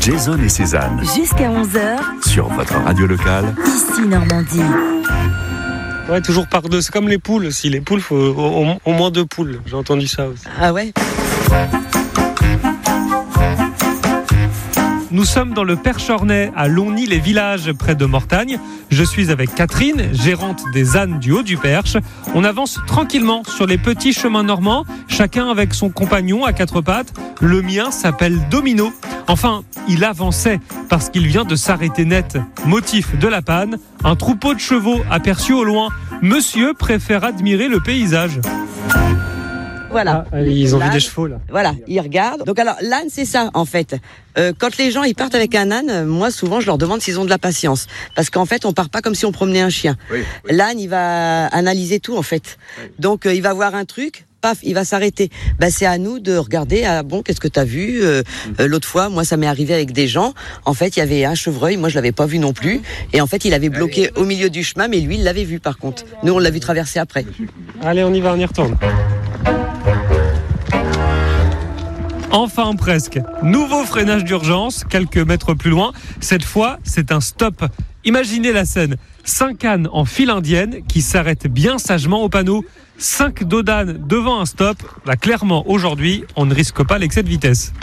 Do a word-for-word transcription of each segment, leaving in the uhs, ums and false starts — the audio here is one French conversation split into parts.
Jason et Cézanne. Jusqu'à onze heures. Sur votre radio locale. Ici Normandie. Ouais, toujours par deux. C'est comme les poules aussi. Les poules, il faut au, au, au moins deux poules. J'ai entendu ça aussi. Ah ouais. Nous sommes dans le Perchornais, à Longny-les-Villages, près de Mortagne. Je suis avec Catherine, gérante des ânes du Haut du Perche. On avance tranquillement sur les petits chemins normands, chacun avec son compagnon à quatre pattes. Le mien s'appelle Domino. Enfin, il avançait parce qu'il vient de s'arrêter net. Motif de la panne, un troupeau de chevaux aperçu au loin. Monsieur préfère admirer le paysage. Voilà. Ah, ils ont l'âne, vu des chevaux là. Voilà, ils regardent. Donc alors l'âne c'est ça en fait. Euh, quand les gens ils partent avec un âne, moi souvent je leur demande s'ils ont de la patience, parce qu'en fait on part pas comme si on promenait un chien. Oui, oui. L'âne il va analyser tout en fait. Oui. Donc euh, il va voir un truc. Paf, il va s'arrêter. Ben, c'est à nous de regarder. Ah, bon, qu'est-ce que t'as vu euh, euh, l'autre fois, moi, ça m'est arrivé avec des gens. En fait, il y avait un chevreuil. Moi, je l'avais pas vu non plus. Et en fait, il avait bloqué au milieu du chemin, mais lui, il l'avait vu par contre. Nous, on l'a vu traverser après. Allez, on y va, on y retourne. Enfin presque. Nouveau freinage d'urgence, quelques mètres plus loin. Cette fois, c'est un stop. Imaginez la scène. Cinq ânes en file indienne qui s'arrêtent bien sagement au panneau. Cinq dos d'âne devant un stop. Bah, clairement, aujourd'hui, on ne risque pas l'excès de vitesse.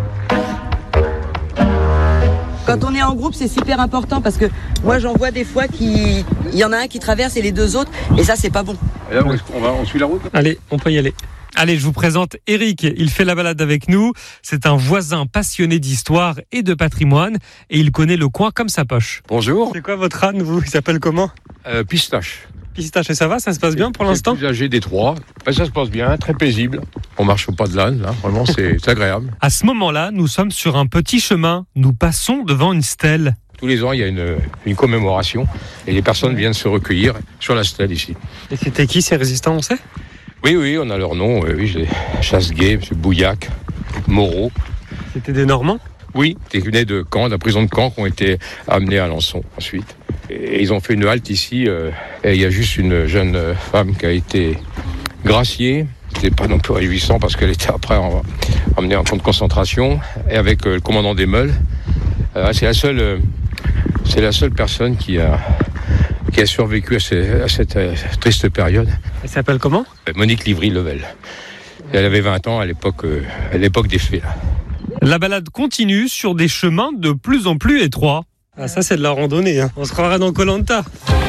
Quand on est en groupe, c'est super important parce que moi, j'en vois des fois qui, il y en a un qui traverse et les deux autres. Et ça, c'est pas bon. Et là, on, va, on suit la route. Allez, on peut y aller. Allez, je vous présente Eric. Il fait la balade avec nous. C'est un voisin passionné d'histoire et de patrimoine. Et il connaît le coin comme sa poche. Bonjour. C'est quoi votre âne, vous ? Il s'appelle comment ? euh, Pistache. Pistache, et ça va ? Ça se passe bien pour l'instant ? C'est le plus âgé des trois. Ben, ça se passe bien, très paisible. On marche au pas de l'âne, là. Vraiment, c'est, c'est agréable. À ce moment-là, nous sommes sur un petit chemin. Nous passons devant une stèle. Tous les ans, il y a une, une commémoration. Et les personnes viennent se recueillir sur la stèle ici. Et c'était qui ces résistants, on sait ? Oui, oui, on a leur nom. Oui, j'ai Chasseguet, M. Bouillac, Moreau. C'était des Normands ? Oui, ils venaient de Caen, de la prison de Caen, qui ont été amenés à Alençon ensuite. Et ils ont fait une halte ici. Euh, et il y a juste une jeune femme qui a été graciée. C'était pas non plus réjouissant parce qu'elle était après en, emmenée en camp de concentration. Et avec euh, le commandant des Meules. Euh, c'est la seule, euh, c'est la seule personne qui a, qui a survécu à, ces, à cette euh, triste période. Elle s'appelle comment ? Monique Livry-Level. Elle avait vingt ans à l'époque, euh, à l'époque des faits. Là. La balade continue sur des chemins de plus en plus étroits. Ah, ça, c'est de la randonnée. Hein. On se croirait dans Koh-Lanta.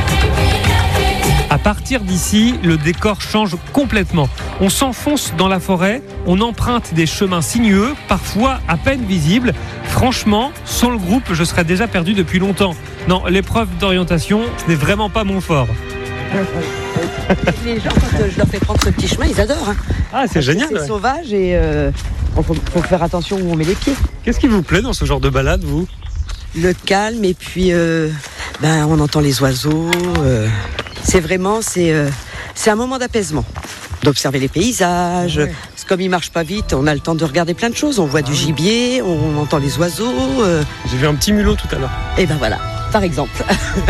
À partir d'ici, le décor change complètement. On s'enfonce dans la forêt, on emprunte des chemins sinueux, parfois à peine visibles. Franchement, sans le groupe, je serais déjà perdu depuis longtemps. Non, l'épreuve d'orientation, ce n'est vraiment pas mon fort. Les gens, quand je leur fais prendre ce petit chemin, ils adorent. Hein. Ah, c'est génial. C'est ouais. sauvage et il euh, faut, faut faire attention où on met les pieds. Qu'est-ce qui vous plaît dans ce genre de balade, vous ? Le calme et puis euh, ben, on entend les oiseaux. Euh, c'est vraiment c'est, euh, c'est un moment d'apaisement. D'observer les paysages. Ouais. Comme ils marchent pas vite, on a le temps de regarder plein de choses. On voit ah, du gibier, on entend les oiseaux. Euh... J'ai vu un petit mulot tout à l'heure. Et ben voilà, par exemple.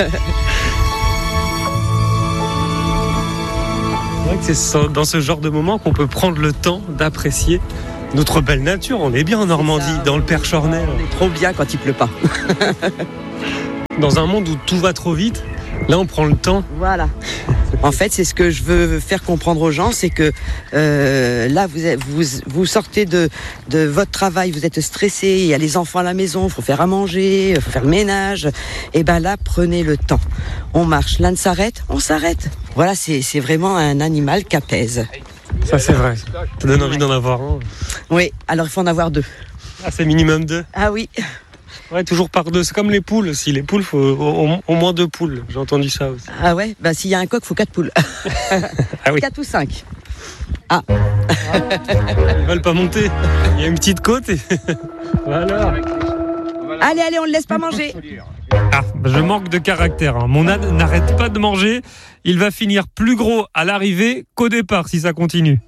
C'est vrai que c'est dans ce genre de moment qu'on peut prendre le temps d'apprécier notre belle nature. On est bien en Normandie, ça, dans le Perchornais. On est trop bien quand il pleut pas. Dans un monde où tout va trop vite, là on prend le temps. Voilà. En fait, c'est ce que je veux faire comprendre aux gens, c'est que euh, là, vous, êtes, vous, vous sortez de, de votre travail, vous êtes stressé, il y a les enfants à la maison, il faut faire à manger, il faut faire le ménage. Et ben là, prenez le temps. On marche, l'âne s'arrête, on s'arrête. Voilà, c'est, c'est vraiment un animal qui apaise. Ça, c'est vrai. Ça donne envie d'en avoir un. Oui, alors il faut en avoir deux. Ah, c'est minimum deux. Ah oui. Ouais, toujours par deux. C'est comme les poules aussi. Les poules, il faut au, au moins deux poules. J'ai entendu ça aussi. Ah ouais, bah s'il y a un coq, il faut quatre poules. Ah oui. Quatre ou cinq. Ah. Ils veulent pas monter. Il y a une petite côte et... Voilà. Allez, allez, on ne le laisse pas manger. Ah, je manque de caractère. Hein. Mon âne n'arrête pas de manger. Il va finir plus gros à l'arrivée qu'au départ si ça continue.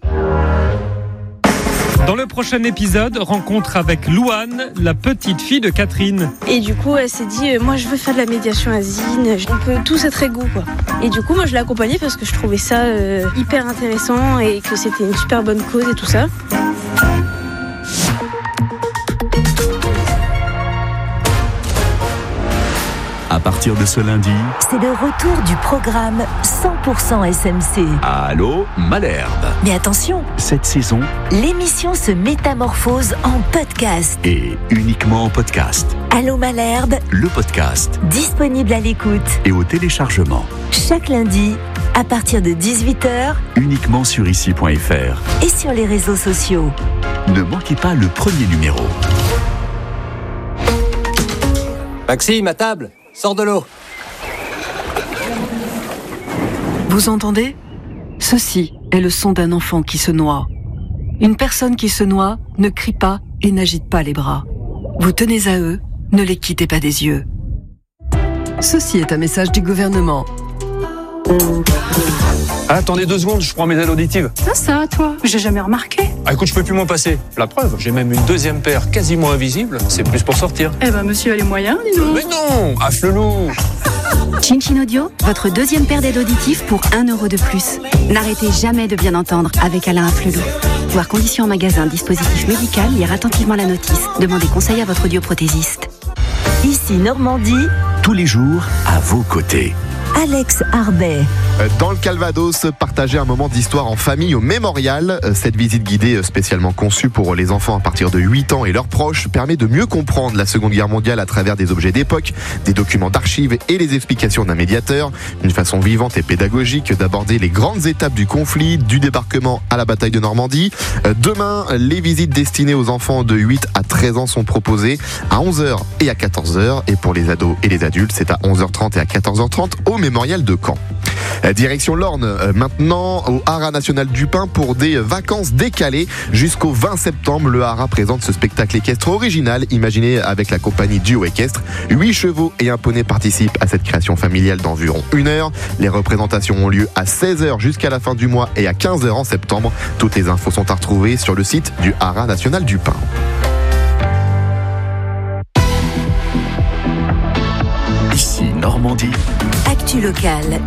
Dans le prochain épisode, rencontre avec Louane, la petite fille de Catherine. Et du coup, elle s'est dit, euh, moi je veux faire de la médiation asine, on peut tous être égaux, quoi. Et du coup, moi je l'ai accompagnée parce que je trouvais ça euh, hyper intéressant et que c'était une super bonne cause et tout ça. À partir de ce lundi, c'est le retour du programme cent pour cent S M C. Allô Malherbe. Mais attention, Cette saison l'émission se métamorphose en podcast. est uniquement en podcast. Allô Malherbe, Le podcast disponible à l'écoute et au téléchargement. chaque lundi à partir de dix-huit heures Uniquement sur ici point f r. et sur les réseaux sociaux. Ne manquez pas le premier numéro. Maxime, à table, sors de l'eau. Vous entendez ? Ceci est le son d'un enfant qui se noie. Une personne qui se noie ne crie pas et n'agite pas les bras. Vous tenez à eux, ne les quittez pas des yeux. Ceci est un message du gouvernement. Ah, attendez deux secondes, je prends mes aides auditives. Ça, ça, toi, j'ai jamais remarqué. Ah, écoute, je peux plus m'en passer. La preuve, j'ai même une deuxième paire quasiment invisible. C'est plus pour sortir. Eh ben, monsieur a les moyens, dis donc. Mais non, afflelou. Chin Chin Audio, votre deuxième paire d'aides auditives pour un euro de plus. N'arrêtez jamais de bien entendre avec Alain Afflelou. Voir conditions en magasin, dispositif médical, lire attentivement la notice. Demandez conseil à votre audioprothésiste. Ici Normandie, Tous les jours, à vos côtés. Alex Arbet. Dans le Calvados, partager un moment d'histoire en famille au Mémorial. Cette visite guidée spécialement conçue pour les enfants à partir de huit ans et leurs proches permet de mieux comprendre la Seconde Guerre mondiale à travers des objets d'époque, des documents d'archives et les explications d'un médiateur. Une façon vivante et pédagogique d'aborder les grandes étapes du conflit, du débarquement à la bataille de Normandie. Demain, les visites destinées aux enfants de huit à treize ans sont proposées à onze heures et à quatorze heures. Et pour les ados et les adultes, c'est à onze heures trente et à quatorze heures trente au Mémorial de Caen. Direction l'Orne, maintenant au Haras National du Pin pour des vacances décalées. Jusqu'au vingt septembre, le Haras présente ce spectacle équestre original imaginé avec la compagnie Duo Équestre. Huit chevaux et un poney participent à cette création familiale d'environ une heure. Les représentations ont lieu à seize heures jusqu'à la fin du mois et à quinze heures en septembre. Toutes les infos sont à retrouver sur le site du Haras National du Pin. Ici Normandie. Actu locale,